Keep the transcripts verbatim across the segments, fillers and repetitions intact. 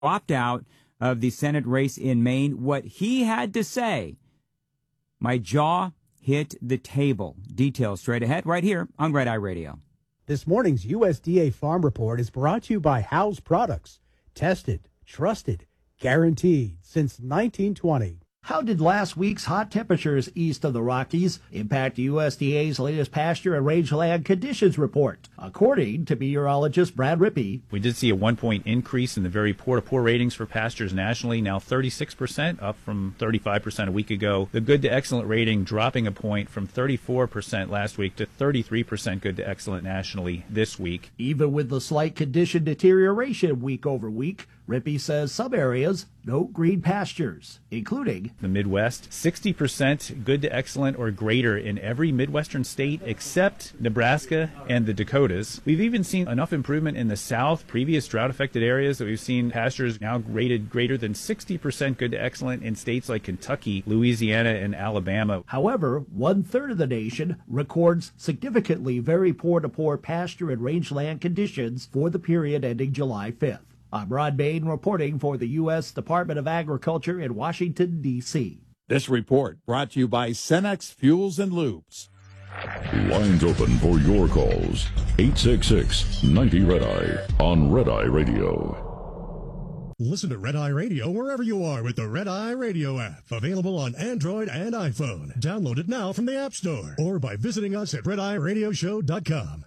opt out of the Senate race in Maine. What he had to say, my jaw hit the table. Details straight ahead right here on Red Eye Radio. This morning's U S D A Farm Report is brought to you by Howes Products. Tested, trusted, guaranteed since nineteen twenty. How did last week's hot temperatures east of the Rockies impact U S D A's latest pasture and rangeland conditions report? According to meteorologist Brad Rippey, we did see a one-point increase in the very poor-to-poor ratings for pastures nationally, now thirty-six percent, up from thirty-five percent a week ago. The good to excellent rating dropping a point from thirty-four percent last week to thirty-three percent good to excellent nationally this week. Even with the slight condition deterioration week over week, Rippey says some areas note green pastures, including the Midwest, sixty percent good to excellent or greater in every Midwestern state except Nebraska and the Dakotas. We've even seen enough improvement in the South, previous drought-affected areas, that we've seen pastures now rated greater than sixty percent good to excellent in states like Kentucky, Louisiana, and Alabama. However, one-third of the nation records significantly very poor-to-poor pasture and rangeland conditions for the period ending July fifth. I'm Rod Bain reporting for the U S Department of Agriculture in Washington, D C This report brought to you by Cenex Fuels and Lubes. Lines open for your calls. eight six six, ninety, Red Eye on Red Eye Radio. Listen to Red Eye Radio wherever you are with the Red Eye Radio app. Available on Android and iPhone. Download it now from the App Store or by visiting us at red eye radio show dot com.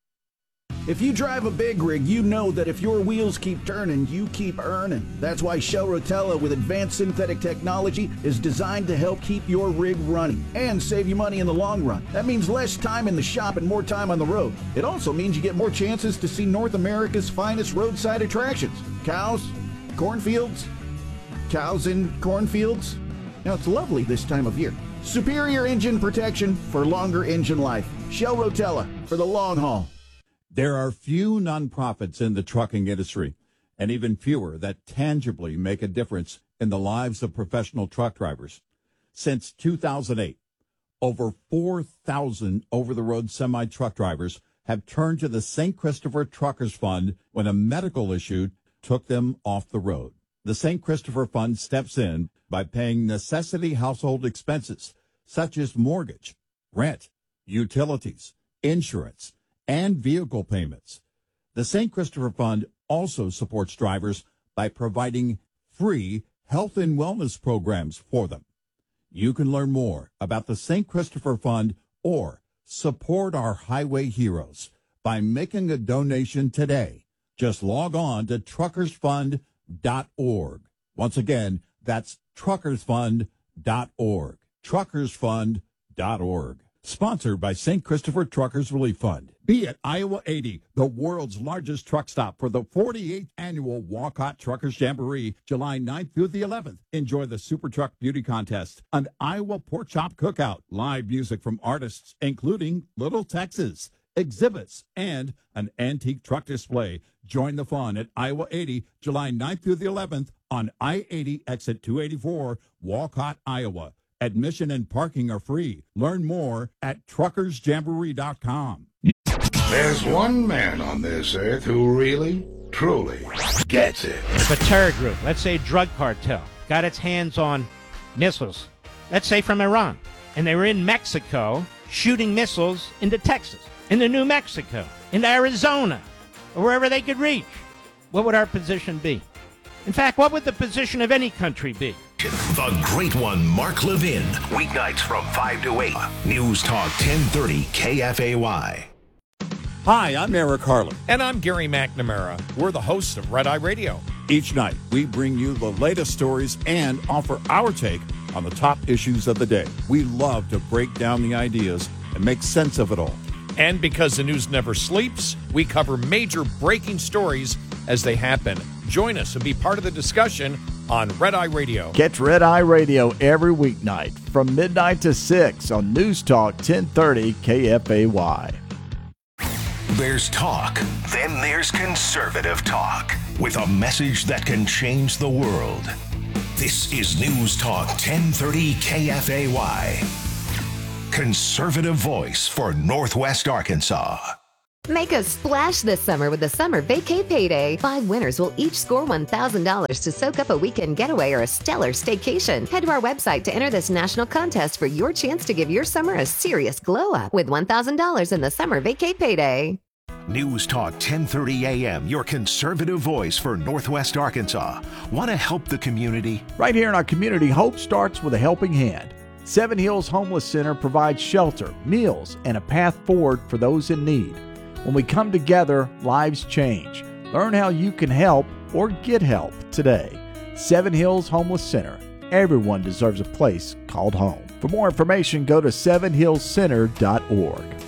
If you drive a big rig, you know that if your wheels keep turning, you keep earning. That's why Shell Rotella with advanced synthetic technology is designed to help keep your rig running and save you money in the long run. That means less time in the shop and more time on the road. It also means you get more chances to see North America's finest roadside attractions. Cows, cornfields, cows in cornfields. Now, it's lovely this time of year. Superior engine protection for longer engine life. Shell Rotella for the long haul. There are few nonprofits in the trucking industry, and even fewer that tangibly make a difference in the lives of professional truck drivers. Since two thousand eight, over four thousand over-the-road semi-truck drivers have turned to the Saint Christopher Truckers Fund when a medical issue took them off the road. The Saint Christopher Fund steps in by paying necessity household expenses, such as mortgage, rent, utilities, insurance, and vehicle payments. The Saint Christopher Fund also supports drivers by providing free health and wellness programs for them. You can learn more about the Saint Christopher Fund or support our highway heroes by making a donation today. Just log on to truckers fund dot org. Once again, that's truckers fund dot org. truckers fund dot org. Sponsored by Saint Christopher Truckers Relief Fund. Be at Iowa eighty, the world's largest truck stop for the forty-eighth annual Walcott Truckers Jamboree, July ninth through the eleventh. Enjoy the Super Truck Beauty Contest, an Iowa Pork Chop Cookout, live music from artists including Little Texas, exhibits, and an antique truck display. Join the fun at Iowa eighty, July ninth through the eleventh on I eighty exit two eighty-four, Walcott, Iowa. Admission and parking are free. Learn more at truckers jamboree dot com. There's one man on this earth who really, truly gets it. If a terror group, let's say a drug cartel, got its hands on missiles, let's say from Iran, and they were in Mexico shooting missiles into Texas, into New Mexico, into Arizona, or wherever they could reach, what would our position be? In fact, what would the position of any country be? The Great One, Mark Levin. Weeknights from five to eight. News Talk ten thirty K F A Y. Hi, I'm Eric Harlan. And I'm Gary McNamara. We're the hosts of Red Eye Radio. Each night, we bring you the latest stories and offer our take on the top issues of the day. We love to break down the ideas and make sense of it all. And because the news never sleeps, we cover major breaking stories as they happen. Join us and be part of the discussion on Red Eye Radio. Catch Red Eye Radio every weeknight from midnight to six on News Talk ten thirty K F A Y. There's talk, then there's conservative talk, with a message that can change the world. This is News Talk ten thirty K F A Y. Conservative voice for Northwest Arkansas. Make a splash this summer with the Summer Vacay Payday. Five winners will each score one thousand dollars to soak up a weekend getaway or a stellar staycation. Head to our website to enter this national contest for your chance to give your summer a serious glow up with one thousand dollars in the Summer Vacay Payday. News Talk ten thirty A M, your conservative voice for Northwest Arkansas. Want to help the community? Right here in our community, hope starts with a helping hand. Seven Hills Homeless Center provides shelter, meals, and a path forward for those in need. When we come together, lives change. Learn how you can help or get help today. Seven Hills Homeless Center. Everyone deserves a place called home. For more information, go to seven hills center dot org.